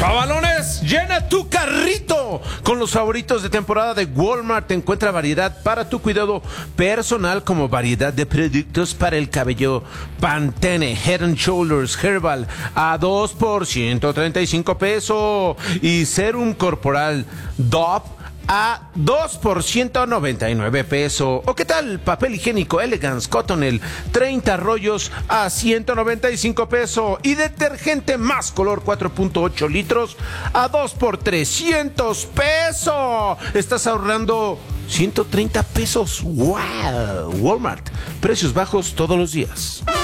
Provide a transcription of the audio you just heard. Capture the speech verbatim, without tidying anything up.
Chavalones, llena tu carrito con los favoritos de temporada de Walmart. Encuentra variedad para tu cuidado personal, como variedad de productos para el cabello. Pantene, Head and Shoulders Herbal a dos por ciento treinta y cinco pesos. Y Serum Corporal Dove a dos por ciento noventa y nueve pesos. ¿O qué tal? Papel higiénico Elegance Cottonelle, treinta rollos a ciento noventa y cinco pesos. Y detergente Más Color cuatro punto ocho litros a dos por trescientos pesos. Estás ahorrando ciento treinta pesos. ¡Wow! Walmart, precios bajos todos los días.